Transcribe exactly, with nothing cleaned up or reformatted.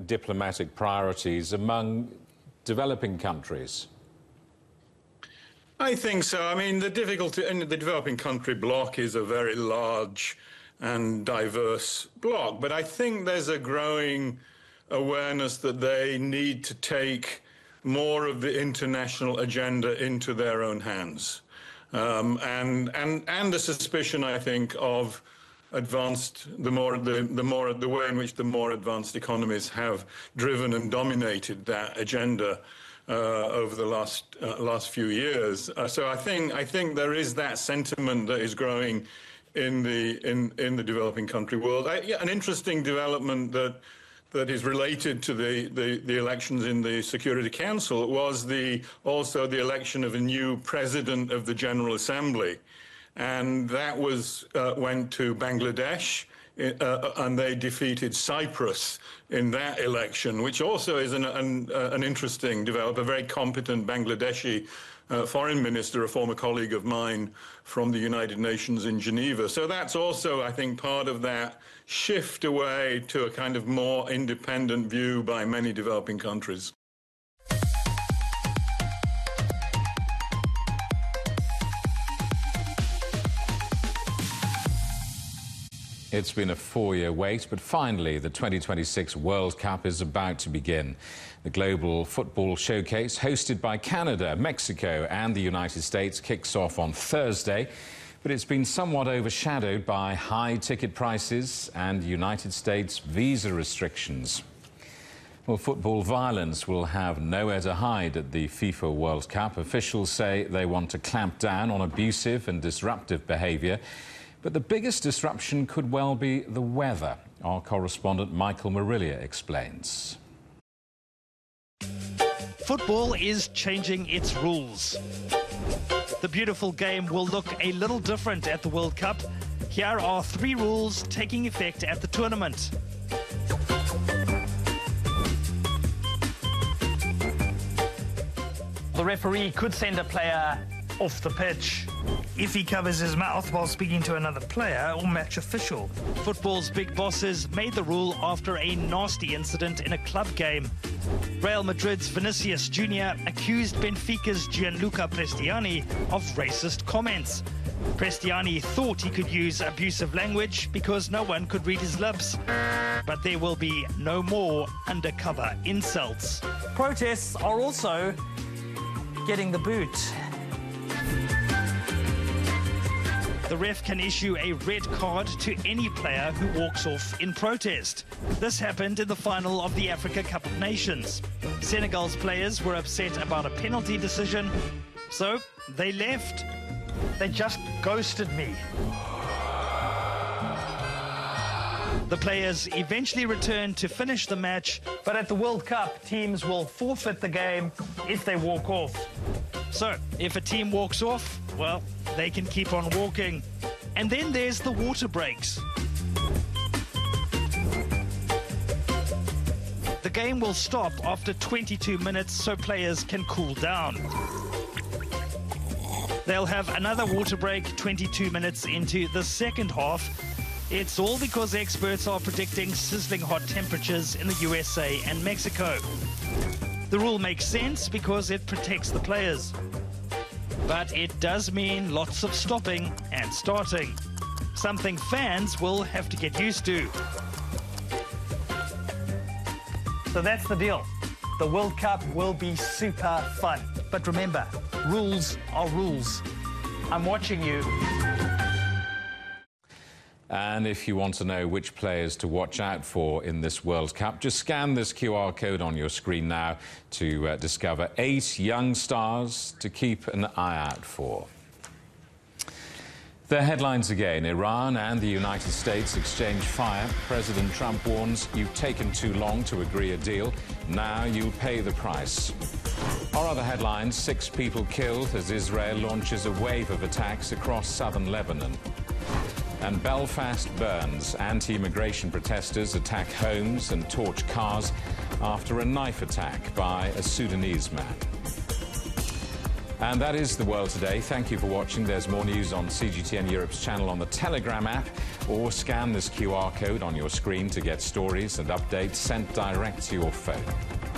diplomatic priorities among developing countries? I think so. I mean, the difficulty in the developing country bloc is a very large and diverse bloc, but I think there's a growing awareness that they need to take more of the international agenda into their own hands. Um, and, and, and a suspicion, I think, of advanced, the more, the, the more, the way in which the more advanced economies have driven and dominated that agenda uh, over the last, uh, last few years. Uh, so I think, I think there is that sentiment that is growing in the, in, in the developing country world. I, yeah, an interesting development that that is related to the, the, the elections in the Security Council was the, also the election of a new president of the General Assembly. And that was, uh, went to Bangladesh, uh, and they defeated Cyprus in that election, which also is an, an, uh, an interesting development, a very competent Bangladeshi Uh, foreign minister, a former colleague of mine from the United Nations in Geneva. So that's also, I think, part of that shift away to a kind of more independent view by many developing countries. It's been a four-year wait, but finally the twenty twenty-six World Cup is about to begin. The global football showcase, hosted by Canada, Mexico and the United States, kicks off on Thursday, but it's been somewhat overshadowed by high ticket prices and United States visa restrictions. Well, football violence will have nowhere to hide at the FIFA World Cup. Officials say they want to clamp down on abusive and disruptive behaviour. But the biggest disruption could well be the weather. Our correspondent Michael Marilia explains. Football is changing its rules. The beautiful game will look a little different at the World Cup. Here are three rules taking effect at the tournament. The referee could send a player off the pitch if he covers his mouth while speaking to another player or match official. Football's big bosses made the rule after a nasty incident in a club game. Real Madrid's Vinicius Junior accused Benfica's Gianluca Prestiani of racist comments. Prestiani thought he could use abusive language because no one could read his lips. But there will be no more undercover insults. Protests are also getting the boot. The ref can issue a red card to any player who walks off in protest. This happened in the final of the Africa Cup of Nations. Senegal's players were upset about a penalty decision, so they left. They just ghosted me. The players eventually returned to finish the match, but at the World Cup, teams will forfeit the game if they walk off. So, if a team walks off, well, they can keep on walking. And then there's the water breaks. The game will stop after twenty-two minutes so players can cool down. They'll have another water break twenty-two minutes into the second half. It's all because experts are predicting sizzling hot temperatures in the U S A and Mexico. The rule makes sense because it protects the players. But it does mean lots of stopping and starting, something fans will have to get used to. So that's the deal. The World Cup will be super fun. But remember, rules are rules. I'm watching you. And if you want to know which players to watch out for in this World Cup, just scan this Q R code on your screen now to uh, discover eight young stars to keep an eye out for. The headlines again. Iran and the United States exchange fire. President Trump warns, you've taken too long to agree a deal. Now you'll pay the price. Our other headlines, six people killed as Israel launches a wave of attacks across southern Lebanon. And Belfast burns. Anti-immigration protesters attack homes and torch cars after a knife attack by a Sudanese man. And that is The World Today. Thank you for watching. There's more news on C G T N Europe's channel on the Telegram app, or scan this Q R code on your screen to get stories and updates sent direct to your phone.